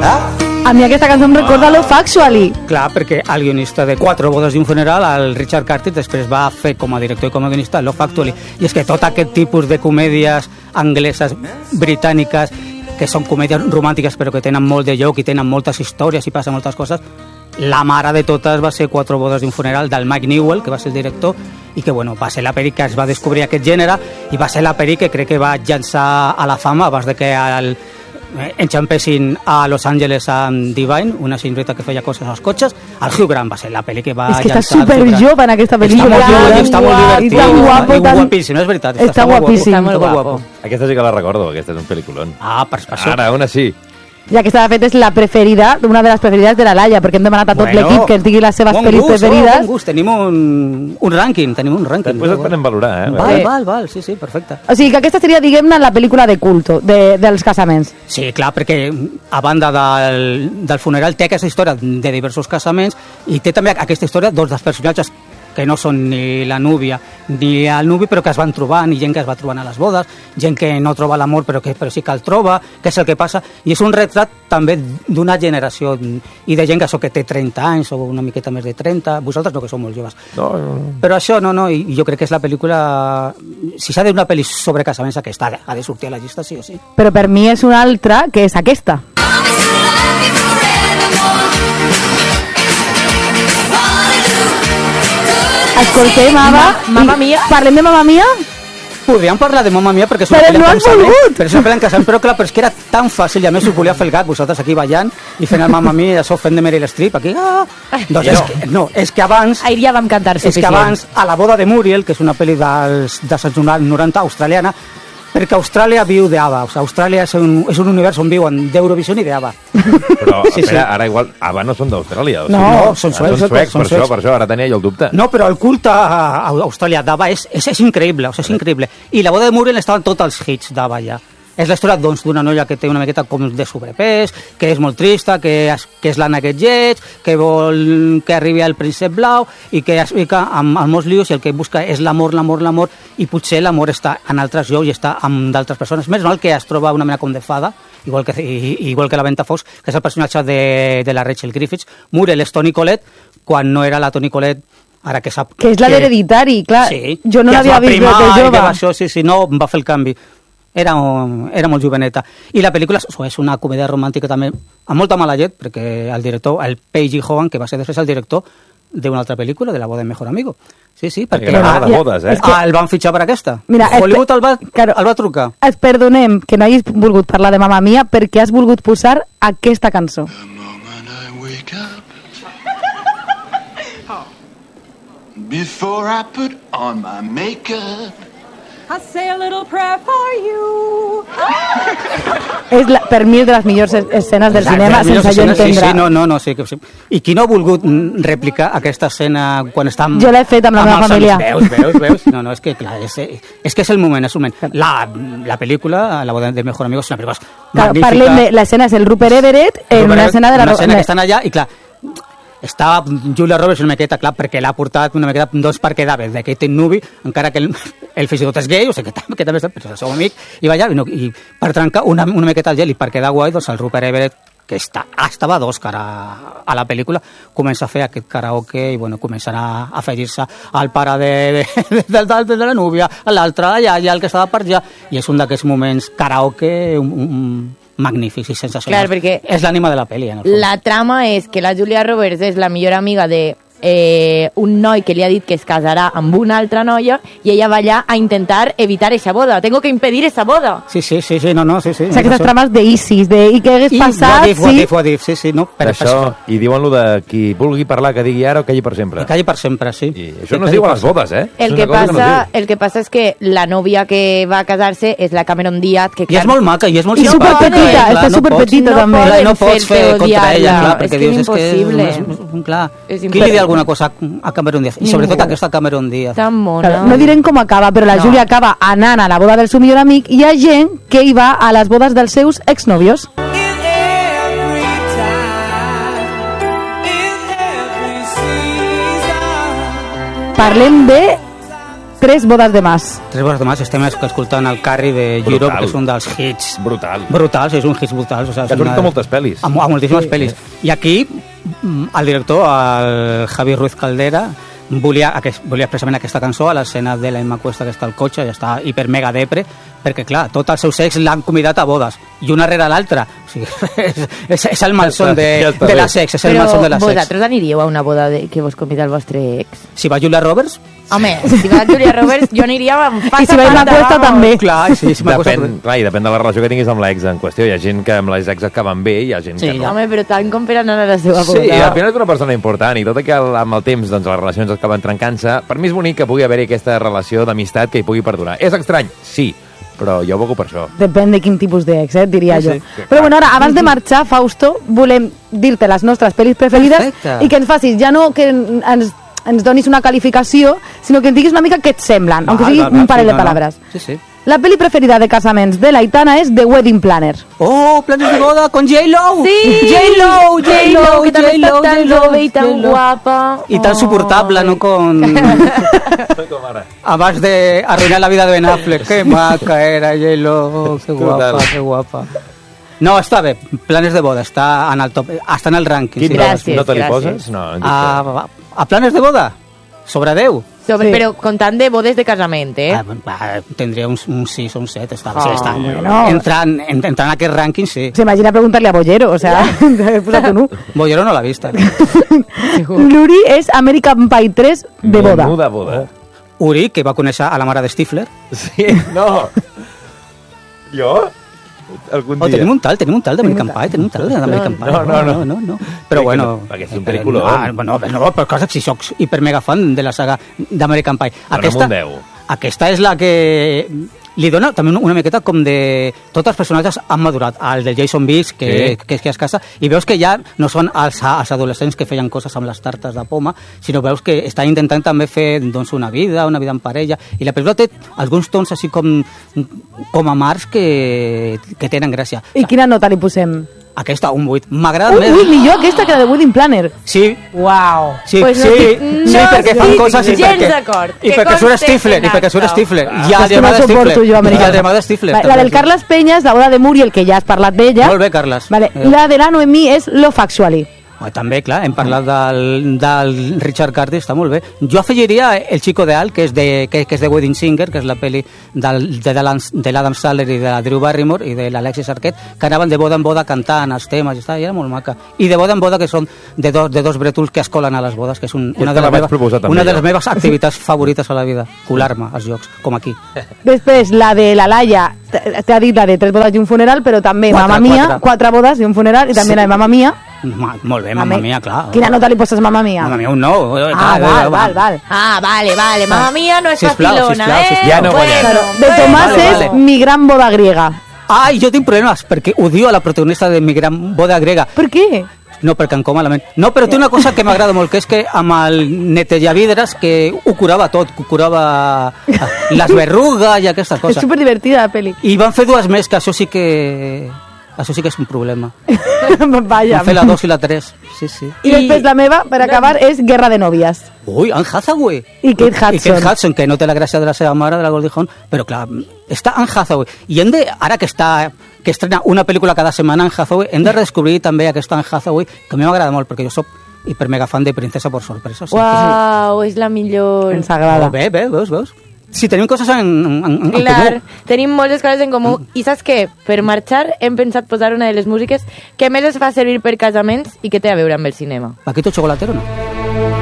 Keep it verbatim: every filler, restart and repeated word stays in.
A mi aquesta cançó em recorda Love Actually. Clar, perquè el guionista de Quatre bodes i un funeral, el Richard Curtis, després va fer com a director i com a guionista Love Actually. I és que tot aquest tipus de comèdies angleses, britàniques, que són comèdies romàntiques però que tenen molt de lloc i tenen moltes històries i passen moltes coses, la mare de totes va ser Quatre bodes i un funeral del Mike Newell, que va ser el director, i que bueno, va ser la pel·li que es va descobrir aquest gènere i va ser la pel·li que crec que va llançar a la fama abans de que el enxampessin a Los Angeles amb Divine, una senyoreta que feia coses als cotxes. El Hugh Grant va ser la pel·li que va llançar. És que llançar està superjove en aquesta pel·lícula. Està molt, està molt divertit. I tan guapo, i guapíssim, és veritat. Està, està guapíssim. Està molt guapo. Aquesta sí que la recordo, aquesta és un pel·lículon. Ah, per això. Ara, una sí. I aquesta, de fet, és la preferida, una de les preferides de la Laia, perquè hem demanat a tot bueno, l'equip que ens digui les seves bon pel·lis gust, preferides. Oh, bon gust, tenim un, un rànquing, tenim un rànquing. Després et podem valorar, eh? Val, val, val, sí, sí, perfecte. O sigui que aquesta seria, diguem-ne, la pel·lícula de culto de, dels casaments. Sí, clar, perquè a banda del, del funeral té aquesta història de diversos casaments i té també aquesta història doncs, dels personatges que no són ni la núvia ni el nuvi, però que es van trobant, i gent que es va trobant a les bodes, gent que no troba l'amor però que però sí que el troba, què és el que passa, i és un retrat també d'una generació i de gent que, això, que té trenta anys o una miqueta més de trenta, vosaltres no, que sou molt joves. No, no, no. Però això, no, no, i jo crec que és la pel·lícula, si s'ha de una pel·li sobre casaments, aquesta ha de sortir a la llista, sí o sí. Però per mi és una altra, que és aquesta. Escoltem, Ava, Mamma Mia. Parlem de Mamma Mia? Podríem parlar de Mamma Mia perquè és una Però pel·li no en has cansament, volgut. però és una pel·li en cansament, però clar, però és que era tan fàcil, i a més ho volia fer el gat, vosaltres aquí ballant i fent el Mamma Mia i això fent de Meryl Streep aquí, ah. Doncs és que, no, és que abans Ahir ja vam cantar és que suficient. abans, a la boda de Muriel, que és una pel·li dels, dels anys noranta australiana, perquè Austràlia viu d'Ava, o sigui, Austràlia és un, és un univers on viuen d'Eurovision i d'Ava. Però, Sí, espera, sí. ara igual, Ava no són d'Austràlia. o No, sigui, no, són ah, suecs, Són suecs, són per suecs. això, per això, ara tenia jo el dubte. No, però el culte a a Austràlia d'Ava és, és, és increïble, o sigui, és increïble. I la boda de Muriel estaven tots els hits d'Ava allà. És la història doncs, d'una noia que té una miqueta com de sobrepès, que és molt trista, que és, que és l'Anna aquest lleig, que vol que arribi al príncep blau i que es fica amb, amb molts lios i el que busca és l'amor, l'amor, l'amor, i potser l'amor està en altres llocs i està amb d'altres persones. Més mal que es troba una mena com de fada, igual que, igual que la Ventafocs, que és el personatge de, de la Rachel Griffiths. Muriel és Toni Collette, quan no era la Toni Collette, ara que sap... Que és la d'Hereditari, clar. Sí, Jo no que es l'havia va vist primar de i jove. que va això, sí, sí, no, va fer el canvi. Era, era molt joveneta. I la pel·lícula és una comèdia romàntica també, amb molta mala llet, perquè el director, el Paige Hogan, que va ser després el director d'una altra pel·lícula, de La boda del mejor amigo. Sí, sí, perquè... Que m'agrada de bodes, eh? Ah, el van fitxar per aquesta. Mira, Hollywood el va, claro, el va trucar. Et perdonem que no hagis volgut parlar de Mamma Mia perquè has volgut posar aquesta cançó. Before I put on my makeup, I say a little prayer for you. És la, per mi és de les millors es- escenes del cinema, Millors sense jo escenes, entendre. Sí, sí, no, no, no, sí, que sí. I qui no ha volgut mm, replicar aquesta escena quan està amb... Jo l'he fet amb la meva els família. amics? Veus, veus, veus? No, no, és que clar, és, és que és el moment, és el moment. La, la pel·lícula, La boda del mejor amigo, és una pel·lícula Claro, magnífica. parlem de l'escena, és el Rupert Everett en Rupert una Everett, escena de la... una escena de- que estan allà i clar, està Julia Roberts una miqueta, clar, perquè l'ha portat una miqueta doncs per quedar bé d'aquest nuvi, encara que ell, ell fins i tot és gay, o sigui que, tam- que també està, però és el seu amic, i va allà, i, no, i per trencar una, una miqueta el gel i per quedar guai, doncs el Rupert Everett, que està, estava d'Òscar a, a la pel·lícula, comença a fer aquest karaoke i bueno, començarà a afegir-se al pare de, de, de, de, de la núvia, a l'altre, allà, allà, el que estava per allà, i és un d'aquests moments karaoke un, un, magnífics i sensacionals. Clar, perquè és l'ànima de la pel·li, en el fons. La trama és que la Julia Roberts és la millor amiga de eh, un noi que li ha dit que es casarà amb una altra noia i ella va allà a intentar evitar esa boda. Tengo que impedir esa boda. Sí, sí, sí, sí, no, no, sí, sí. O sigui, aquestes trames d'Isis, de i què hagués I passat, what if, what sí. if, what if, sí, sí, no, Per per això, i diuen lo de qui vulgui parlar que digui ara o calli per sempre. Que calli per sempre, sí. I això no es diu a les bodes, eh? El És que, una cosa passa, no es diu. el que passa és que la nòvia que va a casar-se és la Cameron Díaz, que I és molt maca, i és molt I simpàtica. superpetita, clar, està no superpetita pots- també. Clar, no poden pots fer fer-te contra ella, odiar-la. clar, perquè És que dius, és és que impossible. és, és, clar, És qui li impossible. diu alguna cosa a Cameron Díaz? I sobretot Ningú. aquesta Cameron Díaz. Tan mona. Claro, no direm com acaba, però la No. Júlia acaba anant a la boda del seu millor amic i hi ha gent que hi va a les bodes dels seus exnòvios. Parlem de Tres bodes de más. Tres bodes de más, estem escoltant el Carrie de Brutal. Europe, que és un dels hits Brutal. brutals, és un hit brutal. O sigui, Que ha sortit a moltes pel·lis. A, a moltíssimes Sí. pel·lis. I aquí, mm, el director, el Javi Ruiz Caldera, volia, aquest, volia expressament aquesta cançó a l'escena de la Emma Cuesta que està al cotxe, ja està hiper mega depre, perquè clar, tots els seus ex l'han convidat a bodes, i una rere l'altra. O sigui, és, és, és el malson de, Ja està de bé. la sex, és el Però malson de la sex. vosaltres aniríeu a una boda de, que vos convida el vostre ex? Si va Julia Roberts, Home, si va Julia Roberts, jo aniria amb I passa si va Emma pasta, Cuesta, vamos. també. clar, sí, si m'ha Depèn, clar, i depèn de la relació que tinguis amb l'ex en qüestió. Hi ha gent que amb les ex acaben bé, hi ha gent Sí, que no. Home, però tant com per anar a la seva Sí, boda. i al final és una persona important i tot i que el- amb el temps doncs, les relacions acaben trencant-se, per mi és bonic que pugui haver-hi aquesta relació d'amistat que hi pugui perdurar. És estrany? Sí, però jo aboco per això. Depèn de quin tipus d'ex, eh, diria Sí, jo. sí, que Però clar. bueno, ara, abans de marxar, Fausto, volem dir-te les nostres pel·lis preferides Perfecte. i que ens facis, ja no que ens, ens donis una qualificació, sinó que ens diguis una mica què et semblen, aunque Val, sigui val, val, un parell sí, de no, no. palabras. Sí, sí. La pel·li preferida de casaments de l'Aitana és The Wedding Planner. Oh, planes de boda con J-Lo. Sí! J-Lo, J-Lo, que també J-Lo, està tan J-Lo, jove i tan J-Lo. guapa. Y tan soportable, ¿no? Con... Abans de arruinar la vida de Ben Affleck. Qué maca era J-Lo, qué guapa, Total. qué guapa. No, està bé, planes de boda, està en el top, està en el rànquing. Quin sí. Gràcies, no te li gràcies. poses? No, en A, a, a planes de boda? Sobre deu? Sobre, Sí. Però comptant de bodes de casament, eh? Ah, va, tindria un, un sis o un set, està, Oh, sí, està. bueno. Entrant, en, entrant en aquest rànquing, sí. S'imagina preguntar-li a Bollero, o sea, posat un u. Bollero no l'ha vist. Eh? L'Uri és American Pie tres de boda. Menuda boda. Uri, que va conèixer a la mare de Stifler. Sí, no. Jo? Algun Oh, dia. tenim un tal, tenim un tal d'American Pie, tenim un tal d'American Pie. no, no, no. no, no, no. Però Sí, bueno... que no, perquè és un pel·lículon. Ah, bueno, no, però cosa que si soc hiper mega fan de la saga d'American Pie. Dóna'm un deu. Aquesta és la que li dona també una miqueta com de... Tots els personatges han madurat. El del Jason Biggs, que, Sí. que és que es casa, i veus que ja no són els, els adolescents que feien coses amb les tartes de poma, sinó veus que estan intentant també fer doncs, una vida, una vida en parella, i la pel·lícula té alguns tons així com, com amargs que, que tenen gràcia. I quina nota li posem? Aquesta, un vuit. M'agrada Ui, més. ui, millor aquesta que la de Wedding Planner. Sí, Uau. sí, Pues no sí, estic- sí, no perquè fan estic coses i gens perquè... d'acord. I Que perquè surt conste Stifler, en i perquè surt acte. Stifler. I És el que no germà de suporto Stifler. jo, I American. el germà de Stifler. Va, la també. del Carles Peñas, la boda de Muriel, que ja has parlat d'ella. Molt bé, Carles. Vale. Eh. La de la Noemí és Love Actually. Oh, també, clar, hem parlat del, del Richard Curtis, està molt bé. Jo afegiria El Chico de Al, que és de, que, que és de Wedding Singer, que és la pel·li del, de, de l'Adam Sandler i de la Drew Barrymore i de l'Alexis Arquette, que anaven de boda en boda cantant els temes, i, està, i era molt maca. I de boda en boda, que són de dos, de dos brètols que es colen a les bodes, que és un, Ja una, te de la les vaig meves, proposar també, una de jo. les meves activitats favorites a la vida, colar-me als jocs, com aquí. Després, la de la Laia, t- t'ha dit la de tres bodes i un funeral, però també Quatre, Mamma Mia, quatre. quatre bodes i un funeral, i també Sí. la de Mamma Mia. Ma, molt bé, mamma mia, clar. Quina nota li poses Mamma Mia? Mamma mia, un nou. Eh, Ah, clar, val, eh, val, val. Ah, vale, vale. Mamma mia no és Sisplau, facilona, sisplau, eh? sisplau. Ja no bueno, guanyem. Claro, de bueno. Tomàs vale, és vale. Mi gran boda griega. Ai, jo tinc problemes, perquè odio a la protagonista de Mi gran boda grega. Per què? No, perquè em cau malament. No, però té una cosa que m'agrada molt, que és que amb el netejavidres que ho curava tot, ho curava les berrugues i aquestes És coses. superdivertida la pel·li. I van fer dues més, que això sí que... Això sí que és un problema. Vaja. Van fer la dos i la tres. Sí, sí. I després la meva, per acabar, és Guerra de nòvies. Ui, Anne Hathaway. I Kate Hudson. I Kate Hudson, que no té la gràcia de la seva mare, de la Goldie Hawn, però clar, està Anne Hathaway. I hem de, ara que està que estrena una pel·lícula cada setmana Anne Hathaway, hem de redescobrir també aquesta Anne Hathaway, que a mi m'agrada molt, perquè jo soc hiper mega fan de Princesa por sorpresa. Sí. Uau, és la millor. Ens agrada. Oh, bé, bé, veus, veus? Si tenim coses en, en, en, en Clar, comú. tenim moltes coses en comú. I saps què? Per marxar hem pensat posar una de les músiques que més es fa servir per casaments i que té a veure amb el cinema. Paquito Chocolatero, no?